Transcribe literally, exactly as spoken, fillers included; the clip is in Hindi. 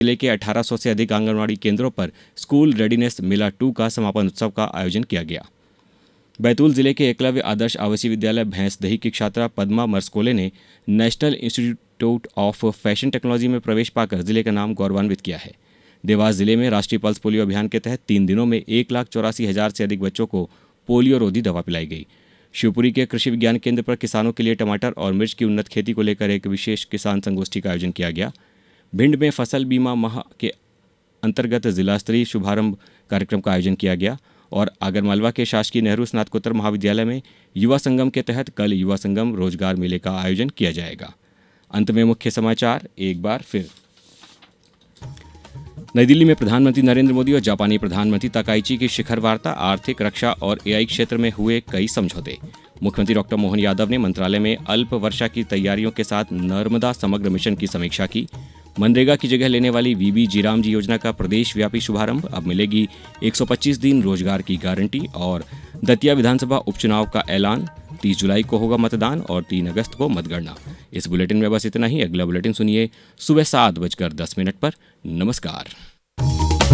जिले के अठारह सौ से अधिक आंगनवाड़ी केंद्रों पर स्कूल रेडीनेस मेला टू का समापन उत्सव का आयोजन किया गया। बैतूल जिले के एकलव्य आदर्श आवासीय विद्यालय भैंसदही की छात्रा पद्मा मरस्कोले ने national institute of fashion technology में प्रवेश पाकर जिले का नाम गौरवान्वित किया है। देवास जिले में राष्ट्रीय पल्स पोलियो अभियान के तहत तीन दिनों में एक लाख चौरासी हजार से अधिक बच्चों को पोलियो रोधी दवा पिलाई गई। शिवपुरी के कृषि विज्ञान केंद्र पर किसानों के लिए टमाटर और मिर्च की उन्नत खेती को लेकर एक विशेष किसान संगोष्ठी का आयोजन किया गया। भिंड में फसल बीमा माह के अंतर्गत जिला स्तरीय शुभारंभ कार्यक्रम का आयोजन किया गया और आगरमालवा के शासकीय नेहरू स्नातकोत्तर महाविद्यालय में युवा संगम के तहत कल युवा संगम रोजगार मेले का आयोजन किया जाएगा। अंत में मुख्य समाचार एक बार फिर। नई दिल्ली में प्रधानमंत्री नरेंद्र मोदी और जापानी प्रधानमंत्री ताकाइची की शिखर वार्ता, आर्थिक, रक्षा और एआई क्षेत्र में हुए कई समझौते। मुख्यमंत्री डॉक्टर मोहन यादव ने मंत्रालय में अल्प वर्षा की तैयारियों के साथ नर्मदा समग्र मिशन की समीक्षा की। मनरेगा की जगह लेने वाली वीबी जीराम जी योजना का प्रदेश व्यापी शुभारंभ, अब मिलेगी एक सौ पच्चीस दिन रोजगार की गारंटी। और दतिया विधानसभा उपचुनाव का ऐलान, तीस जुलाई को होगा मतदान और तीन अगस्त को मतगणना। इस बुलेटिन में बस इतना ही। अगला बुलेटिन सुनिए सुबह सात बजकर दस मिनट पर। नमस्कार।